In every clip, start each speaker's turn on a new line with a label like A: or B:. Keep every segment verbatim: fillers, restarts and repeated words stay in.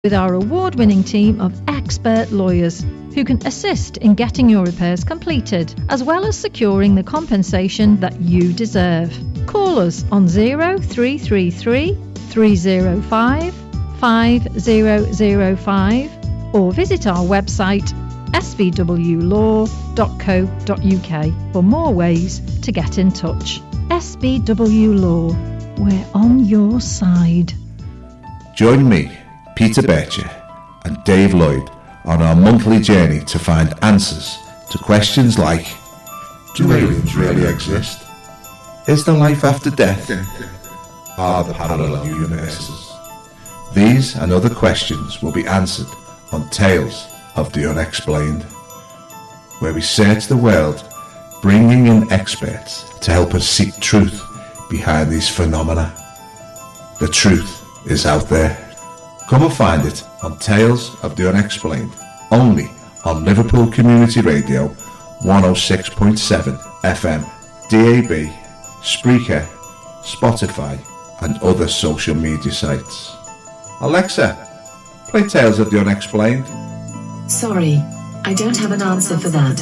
A: with our award-winning team of expert lawyers who can assist in getting your repairs completed, as well as securing the compensation that you deserve. Call us on zero three three three, three zero five, five zero zero five or visit our website s v w law dot co dot u k for more ways to get in touch. S V W Law, we're on your side.
B: Join me, Peter Bircher and Dave Lloyd on our monthly journey to find answers to questions like: do aliens really exist? Is there life after death? Are there parallel universes? These and other questions will be answered on Tales of the Unexplained, where we search the world, bringing in experts to help us seek truth behind these phenomena. The truth is out there. Come and find it on Tales of the Unexplained, only on Liverpool Community Radio one oh six point seven F M, D A B, Spreaker, Spotify and other social media sites. Alexa, play Tales of the Unexplained.
C: Sorry, I don't have an answer for that.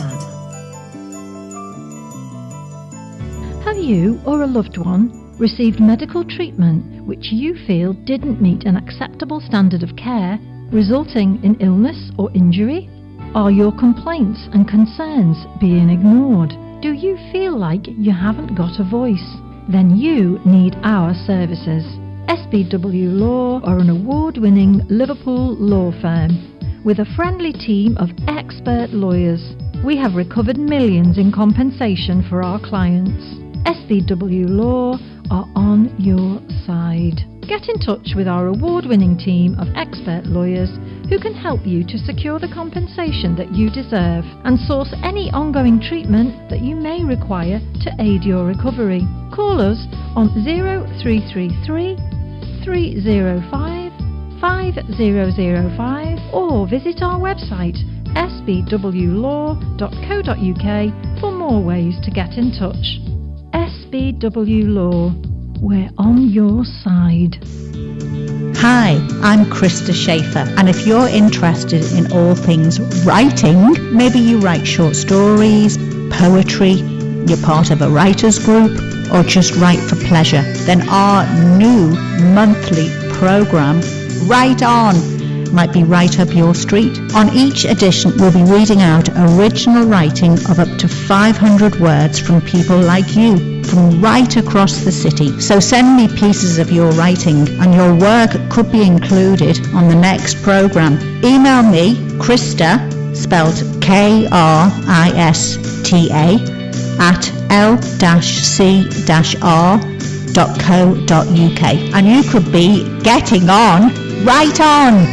A: Have you or a loved one received medical treatment which you feel didn't meet an acceptable standard of care, resulting in illness or injury? Are your complaints and concerns being ignored? Do you feel like you haven't got a voice? Then you need our services. S B W Law are an award-winning Liverpool law firm with a friendly team of expert lawyers. We have recovered millions in compensation for our clients. S B W Law are on your side. Get in touch with our award-winning team of expert lawyers who can help you to secure the compensation that you deserve and source any ongoing treatment that you may require to aid your recovery. Call us on zero three three three, three zero five, five zero zero five or visit our website s b w law dot co dot u k for more ways to get in touch. S B W Law, we're on your side.
D: Hi, I'm Krista Schaefer, and if you're interested in all things writing, maybe you write short stories, poetry, you're part of a writers group, or just write for pleasure, then our new monthly programme, Write On, might be right up your street. On each edition, we'll be reading out original writing of up to five hundred words from people like you, from right across the city. So send me pieces of your writing, and your work could be included on the next programme. Email me, Krista, spelled K R I S T A, at l c r dot co dot u k, and you could be getting on Right On.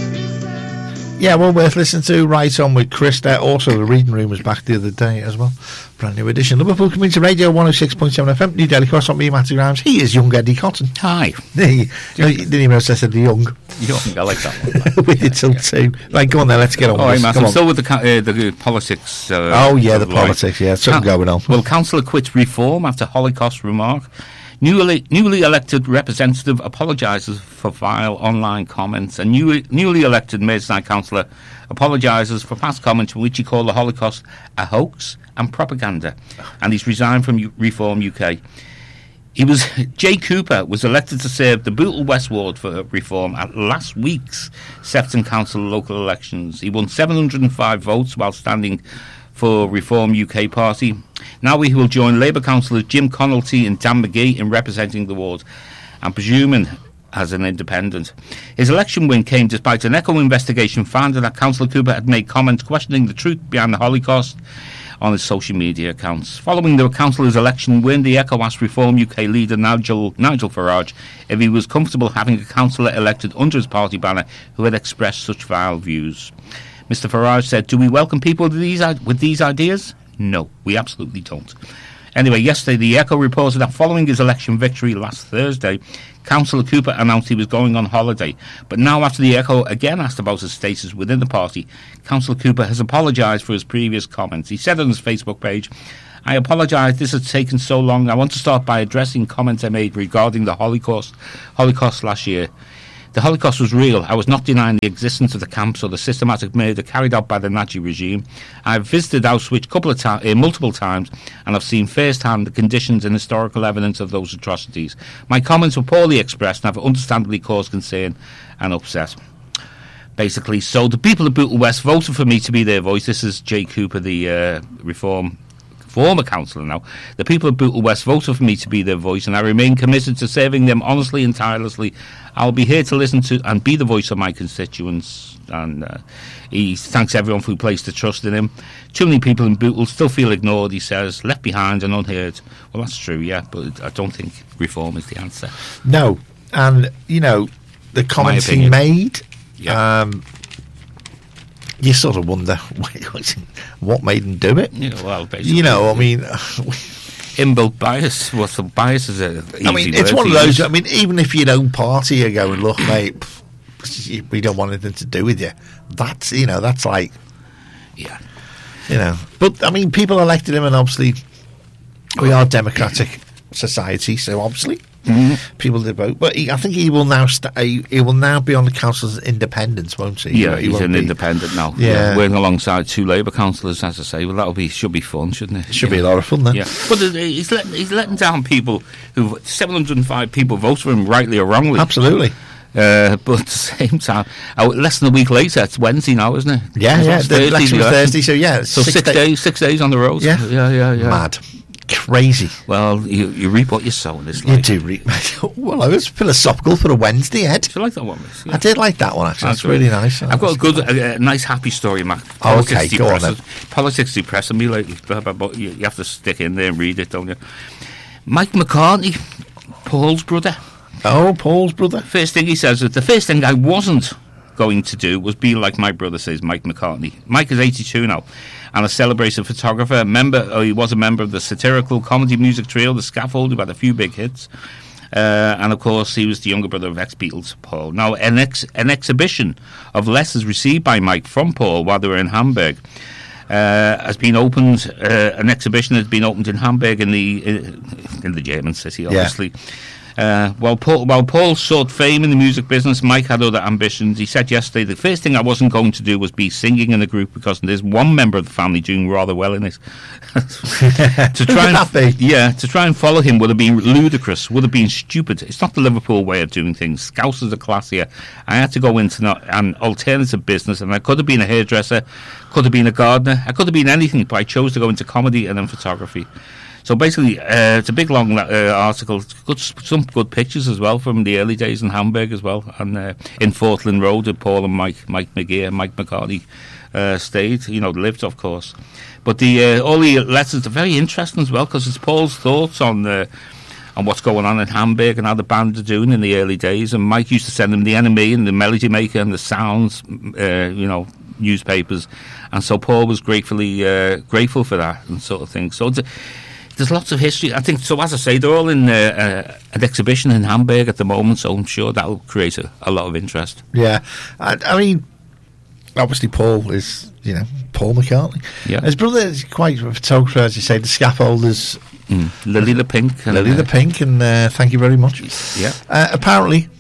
E: Yeah, well worth listening to. Right On with Krista. Also, the Reading Room was back the other day as well. Brand new edition. Liverpool Community Radio one oh six point seven F M. New Daily Cross on me, Matty Grimes. He is young Eddie Cotton.
F: Hi.
E: He, you didn't even know I said the young.
F: Young, I like that one.
E: We did till two. Right, go on there, let's get on
F: All
E: with
F: right,
E: this.
F: Matt, I'm still with the, uh, the politics. Uh,
E: oh, yeah, the
F: right.
E: politics, yeah. Something
F: Ca-
E: going on.
F: Well, Councillor quits reform after Holocaust remark. Newly, newly elected representative apologises for vile online comments, and newly, newly elected Merseyside councillor apologises for past comments in which he called the Holocaust a hoax and propaganda, and he's resigned from U- Reform U K. He was Jay Cooper was elected to serve the Bootle West Ward for Reform at last week's Sefton Council local elections. He won seven hundred five votes while standing for Reform U K party. Now he will join Labour councillors Jim Connolty and Dan McGee in representing the ward, and presuming as an independent. His election win came despite an Echo investigation finding that Councillor Cooper had made comments questioning the truth behind the Holocaust on his social media accounts. Following the councillor's election win, the Echo asked Reform U K leader Nigel, Nigel Farage if he was comfortable having a councillor elected under his party banner who had expressed such vile views. Mister Farage said, "Do we welcome people with these, with these ideas? No, we absolutely don't." Anyway, yesterday the Echo reported that following his election victory last Thursday, Councillor Cooper announced he was going on holiday. But now, after the Echo again asked about his status within the party, Councillor Cooper has apologised for his previous comments. He said on his Facebook page, "I apologise, this has taken so long. I want to start by addressing comments I made regarding the Holocaust, Holocaust last year. The Holocaust was real. I was not denying the existence of the camps or the systematic murder carried out by the Nazi regime. I've visited Auschwitz couple of ti- uh, multiple times, and I've seen firsthand the conditions and historical evidence of those atrocities. My comments were poorly expressed and have understandably caused concern and upset. Basically, so the people of Bootle West voted for me to be their voice. This is Jay Cooper, the uh, Reform former councillor now. The people of Bootle West voted for me to be their voice, and I remain committed to serving them honestly and tirelessly. I'll be here to listen to and be the voice of my constituents. And uh, he thanks everyone who placed the trust in him. Too many people in Bootle still feel ignored, he says, left behind and unheard. Well, that's true, yeah, but I don't think reform is the answer.
E: No, and, you know, the comments he made,
F: yeah.
E: um, you sort of wonder what made him do it.
F: Yeah, well, basically,
E: you know, I mean,
F: inbuilt bias. What's the bias? Is a easy
E: I mean, it's
F: word
E: one of
F: to
E: those.
F: use.
E: I mean, even if you don't party, you go and look, mate. Pff, we don't want anything to do with you. That's you know, that's like,
F: yeah,
E: you know. But I mean, people elected him, and obviously, we are a democratic society, so obviously. Mm-hmm. People did vote, but he, I think he will now st- he, he will now be on the council's independence, won't he?
F: Yeah,
E: he
F: he's an
E: be.
F: independent now.
E: Yeah.
F: yeah, working alongside two Labour councillors, as I say. Well, that'll be should be fun, shouldn't it?
E: It should
F: yeah.
E: be a lot of fun then.
F: Yeah, but uh, he's letting he's letting down people who seven hundred and five people voted for him, rightly or wrongly.
E: Absolutely.
F: Uh, but at the same time, uh, less than a week later, it's Wednesday now, isn't it?
E: Yeah, yeah. The election was Thursday, so yeah,
F: so
E: six,
F: six
E: day-
F: days, six days on the road.
E: Yeah,
F: yeah, yeah, yeah.
E: Mad. Crazy.
F: Well, you, you reap what you sow in this life.
E: You do reap. Well, I was philosophical for a Wednesday, Ed.
F: Do you like that one, Miss? Yeah.
E: I did like that one, actually. That's,
F: That's
E: really
F: right.
E: nice.
F: I've got a good, a, a nice, happy story, Matt.
E: Oh, okay, go on then.
F: Politics depressing me lately, but you, you have to stick in there and read it, don't you? Mike McCartney, Paul's brother.
E: Oh, Paul's brother.
F: First thing he says is, the first thing I wasn't going to do was be like my brother, says Mike McCartney. Mike is eighty-two now, and a celebrated photographer. Member, oh, he was a member of the satirical comedy music trio, The Scaffold, who had a few big hits. Uh, and, of course, he was the younger brother of ex-Beatles, Paul. Now, an, ex- an exhibition of letters received by Mike from Paul while they were in Hamburg uh, has been opened. Uh, an exhibition has been opened in Hamburg in the, in, in the German city, obviously. Yeah. Uh, while, Paul, while Paul sought fame in the music business, Mike had other ambitions. He said yesterday, the first thing I wasn't going to do was be singing in a group because there's one member of the family doing rather well in it. to try and, yeah, to try and follow him would have been ludicrous, would have been stupid. It's not the Liverpool way of doing things. Scousers are classier. I had to go into not, an alternative business, and I could have been a hairdresser, could have been a gardener, I could have been anything, but I chose to go into comedy and then photography. So basically, uh, it's a big, long uh, article. Good, some good pictures as well from the early days in Hamburg as well. And uh, in Fortland Road, with Paul and Mike, Mike McGee and Mike McCartney uh, stayed. You know, lived, of course. But the uh, all the letters are very interesting as well because it's Paul's thoughts on uh, on what's going on in Hamburg and how the band are doing in the early days. And Mike used to send them the N M E and the Melody Maker and the Sounds, uh, you know, newspapers. And so Paul was gratefully uh, grateful for that and sort of thing. So it's, there's lots of history. I think, so as I say, they're all in uh, uh, an exhibition in Hamburg at the moment, so I'm sure that'll create a, a lot of interest.
E: Yeah. I, I mean, obviously Paul is, you know, Paul McCartney.
F: Yeah.
E: His brother is quite a photographer, as you say, the Scaffolders.
F: Mm. Lily the Pink. And,
E: Lily
F: uh,
E: the Pink, and uh, thank you very much.
F: Yeah.
E: Uh, apparently,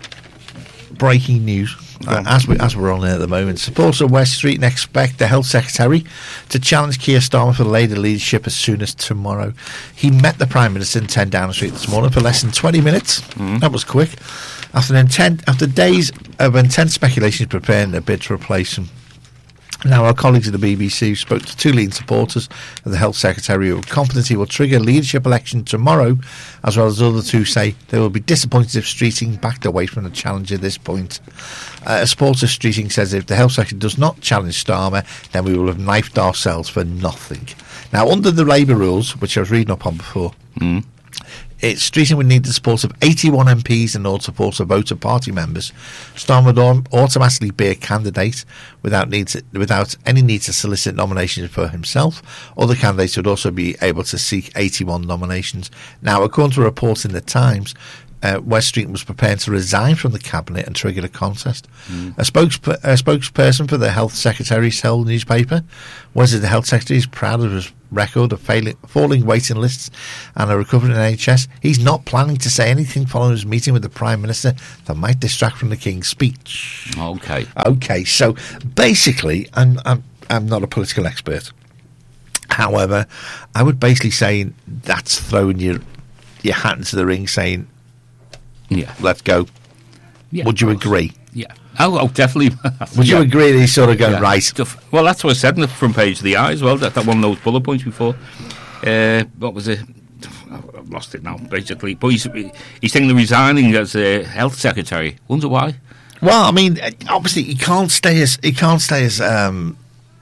E: breaking news. Uh, as, we, as we're on there at the moment, supporters of West Street and expect the Health Secretary to challenge Keir Starmer for the Labour leadership as soon as tomorrow. He met the Prime Minister in ten Downing Street this morning for less than twenty minutes. Mm. That was quick. After, an intent, after days of intense speculation, preparing a bid to replace him. Now, our colleagues at the B B C spoke to two leading supporters of the Health Secretary who are confident he will trigger a leadership election tomorrow, as well as others who say they will be disappointed if Streeting backed away from the challenge at this point. Uh, a supporter of Streeting says if the Health Secretary does not challenge Starmer, then we will have knifed ourselves for nothing. Now, under the Labour rules, which I was reading up on before, mm. It, Streeting would need the support of eighty-one M Ps in order to support a vote of party members. Starmer would autom- automatically be a candidate without need to, without any need to solicit nominations for himself. Other candidates would also be able to seek eighty-one nominations. Now, according to a report in the Times, uh, Wes Streeting was prepared to resign from the cabinet and triggered a contest.
F: Mm.
E: A, spokesp- a spokesperson for the health secretary told the newspaper, Wes is the health secretary is proud of his record of failing, falling waiting lists and a recovering N H S. He's not planning to say anything following his meeting with the Prime Minister that might distract from the King's speech.
F: Okay.
E: Okay, so basically, I'm, I'm, I'm not a political expert. However, I would basically say that's throwing your your hat into the ring, saying,
F: Yeah.
E: let's go.
F: Yeah,
E: Would you
F: of course.
E: agree?
F: Yeah. Oh, oh definitely.
E: Would you
F: Yeah.
E: agree that he's sort of going,
F: Yeah.
E: right?
F: Stuff. Well, that's what I said in the front page of the Eye as well. That, that one of those bullet points before. Uh, what was it? I've lost it now, basically. But he's, he's thinking of resigning as a health secretary. Wonder why?
E: Well, I mean, obviously, he can't stay as he can't stay as um,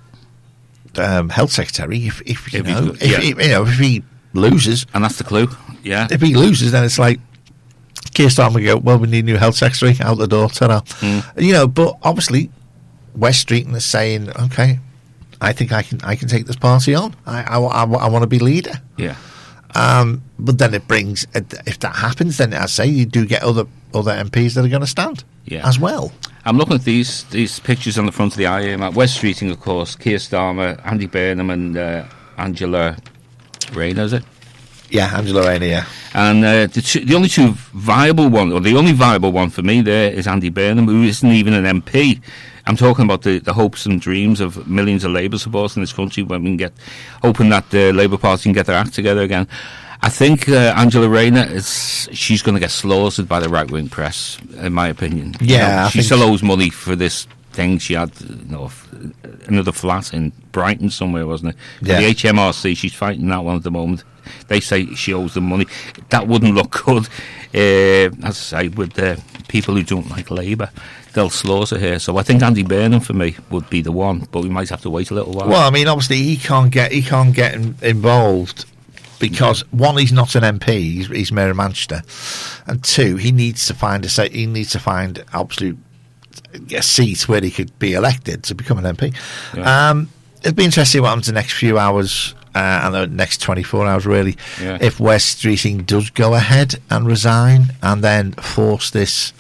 E: um, health secretary if, if you
F: If he
E: know,
F: could,
E: if,
F: yeah.
E: if, you know, if he loses.
F: And that's the clue. Yeah.
E: If he loses, then it's like Keir Starmer would go, well, we need a new health secretary, out the door, ta-da.
F: Mm.
E: You know, but obviously, Wes Streeting is saying, okay, I think I can I can take this party on. I, I, I, I want to be leader.
F: Yeah.
E: Um, but then it brings, if that happens, then as I say, you do get other other M Ps that are going to stand
F: Yeah.
E: as well.
F: I'm looking at these these pictures on the front of the I A M. Wes Streeting, of course, Keir Starmer, Andy Burnham, and uh, Angela Rayner, is it?
E: Yeah, Angela Rayner, yeah.
F: And uh, the, two, the only two viable one, or the only viable one for me there is Andy Burnham, who isn't even an M P. I'm talking about the, the hopes and dreams of millions of Labour supporters in this country when we can get, hoping that the Labour Party can get their act together again. I think uh, Angela Rayner is she's going to get slaughtered by the right wing press, in my opinion. You
E: Yeah,
F: know,
E: I
F: she
E: think
F: still
E: so.
F: owes money for this thing. She had, you know, f- another flat in Brighton somewhere, wasn't it?
E: Yeah.
F: The H M R C, she's fighting that one at the moment. They say she owes them money. That wouldn't look good. Uh, as I say, with uh, people who don't like Labour, they'll slaughter her. So I think Andy Burnham for me would be the one, but we might have to wait a little while.
E: Well, I mean, obviously he can't get he can't get in, involved because one, he's not an M P, he's, he's Mayor of Manchester, and two, he needs to find a sa- he needs to find absolute a seat where he could be elected to become an M P.
F: Yeah.
E: Um, it'd be interesting what happens the next few hours. Uh, and the next twenty-four hours, really,
F: Yeah.
E: if Wes Streeting does go ahead and resign and then force this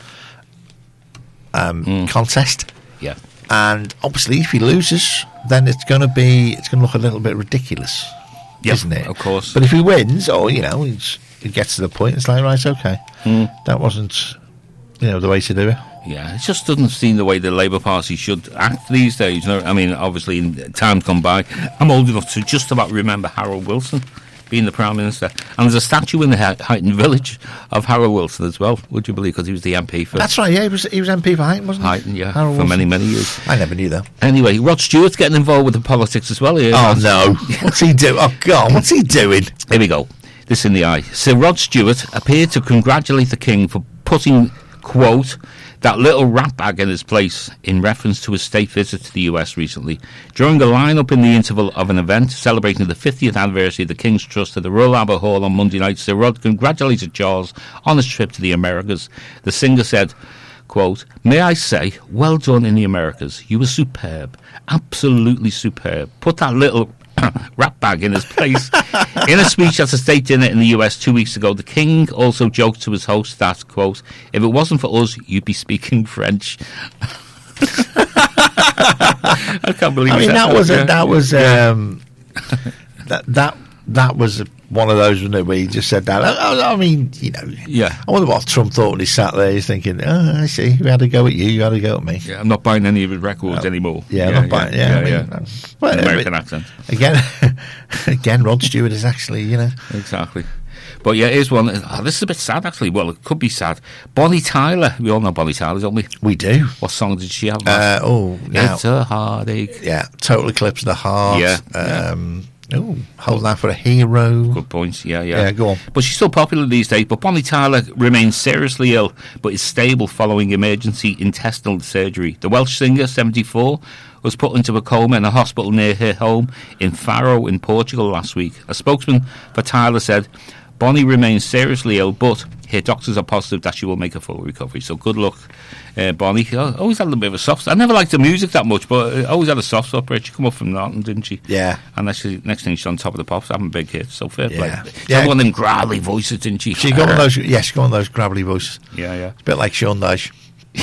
E: um,
F: Mm.
E: contest,
F: yeah.
E: and obviously if he loses, then it's going to be it's going to look a little bit ridiculous,
F: Yeah,
E: isn't it?
F: of course.
E: But if he wins, or you know, he's, he gets to the point, it's like, right, okay,
F: Mm.
E: that wasn't you know the way to do it.
F: Yeah, it just doesn't seem the way the Labour Party should act these days. You know, I mean, obviously, in times gone by, I'm old enough to just about remember Harold Wilson being the Prime Minister. And there's a statue in the Hy- Highton Village of Harold Wilson as well, would you believe, because he was the M P for
E: That's right, yeah, he was he was M P for Highton, wasn't he?
F: Highton, yeah,
E: Harold
F: for
E: Wilson.
F: many, many years.
E: I never knew that.
F: Anyway, Rod Stewart's getting involved with the politics as well here.
E: Oh no, what's he doing? Oh God, what's he doing?
F: Here we go. This in the eye. Sir Rod Stewart appeared to congratulate the King for putting, quote, that little rat bag in his place in reference to his state visit to the U S recently. During a line-up in the interval of an event celebrating the fiftieth anniversary of the King's Trust at the Royal Albert Hall on Monday night, Sir Rod congratulated Charles on his trip to the Americas. The singer said, quote, may I say, well done in the Americas. You were superb. Absolutely superb. Put that little rat bag in his place. In a speech at a state dinner in the U S two weeks ago, the King also joked to his host that, quote, if it wasn't for us, you'd be speaking French. I can't believe
E: I mean,
F: he said
E: that was a,
F: yeah.
E: that was um, that that that was a, one of those, wasn't it, where he just said that. I, I, I mean, you know,
F: Yeah.
E: I wonder what Trump thought when he sat there. He's thinking, "Oh, I see. You had a go at you. You had a go at me."
F: Yeah, I'm not buying any of his records anymore.
E: Yeah, I'm not buying. Yeah, I mean,
F: yeah.
E: that's- well,
F: American
E: I mean,
F: accent.
E: again, again, Rod Stewart is actually, you know,
F: Exactly. But yeah, here's one. Oh, this is a bit sad, actually. Well, it could be sad. Bonnie Tyler. We all know Bonnie Tyler, don't we?
E: we do.
F: What song did she have?
E: Uh, oh, now,
F: It's a heartache.
E: yeah, Total Eclipse of the Heart.
F: Yeah,
E: Um, oh, Hold Out for a Hero.
F: Good points. Yeah, yeah.
E: Yeah, go on.
F: But she's still popular these days. But Bonnie Tyler remains seriously ill, but is stable following emergency intestinal surgery. The Welsh singer, seventy-four, was put into a coma in a hospital near her home in Faro in Portugal last week. A spokesman for Tyler said, Bonnie remains seriously ill, but her doctors are positive that she will make a full recovery. So good luck, uh, Bonnie. I always had a little bit of a soft. I never liked the music that much, but I always had a soft spot for her. She come up from Norton, didn't she?
E: Yeah.
F: And actually, next thing she's on Top of the Pops, having big hits. So fair play.
E: Yeah.
F: She
E: Yeah.
F: had one of them growly voices, didn't she?
E: She got one of those. Yeah, she got one of those gravelly voices.
F: Yeah, yeah.
E: It's a bit like Sean Dyche.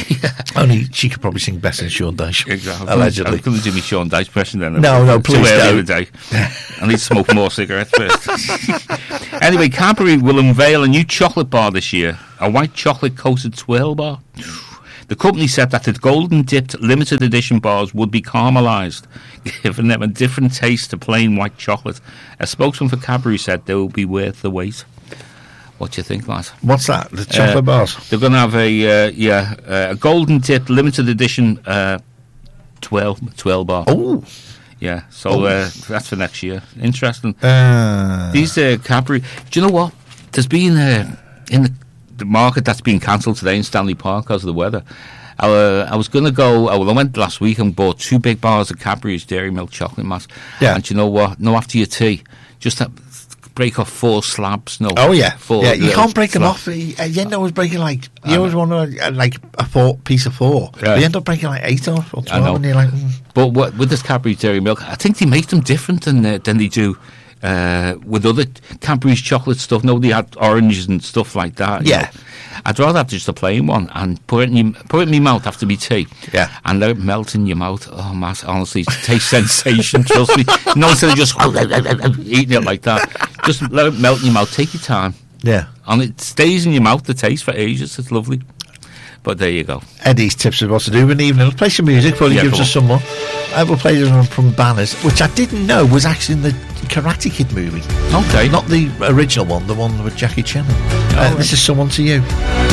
E: Only she could probably sing better than Sean Dyche.
F: Exactly.
E: Allegedly.
F: I couldn't do me Sean Dyche impression then.
E: No, no,
F: Too
E: please
F: early
E: don't.
F: in the day. I need to smoke more cigarettes first. Anyway, Cadbury will unveil a new chocolate bar this year, a white chocolate coated swirl bar. The company said that the golden dipped limited edition bars would be caramelised, giving them a different taste to plain white chocolate. A spokesman for Cadbury said they will be worth the wait. What do you think, lad?
E: What's that? The chocolate
F: Uh,
E: bars?
F: They're going to have a uh, yeah uh, a golden tip limited edition uh, twelve, twelve bar.
E: Oh.
F: Yeah, so uh, that's for next year. Interesting.
E: Uh,
F: These uh, Cadbury. Do you know what? There's been uh, in the, the market that's been cancelled today in Stanley Park because of the weather. I, uh, I was going to go. Oh, well, I went last week and bought two big bars of Cadbury's Dairy Milk Chocolate Mass.
E: Yeah.
F: And do you know what? No, after your tea, just that. Break off four slabs. No.
E: Oh yeah,
F: four
E: yeah. You
F: little
E: can't break them
F: slabs.
E: off. You, you end up with breaking like you
F: I
E: always want to uh, like a four piece of four.
F: Yeah.
E: You end up breaking like eight off or
F: I know.
E: twelve, and you're like, mm.
F: But what, with this Cadbury Dairy Milk, I think they make them different than uh, than they do uh, with other Cadbury's chocolate stuff. No, they had oranges and stuff like that. you
E: Yeah.
F: know. I'd rather have just a plain one and put it in your, put it in my mouth after my tea.
E: Yeah.
F: And let it melt in your mouth. Oh, man, honestly, it tastes sensation. Trust me. No, instead of just eating it like that, just let it melt in your mouth. Take your time,
E: yeah.
F: and it stays in your mouth. The taste for ages. It's lovely. But there you go.
E: Eddie's tips of what to do in the evening. Let's play some music before he
F: Yeah,
E: gives
F: come
E: us some more. I will play this one from Banners, which I didn't know was actually in the Karate Kid movie.
F: Okay.
E: Not the original one, the one with Jackie Chan. Uh,
F: right.
E: This is Someone to You.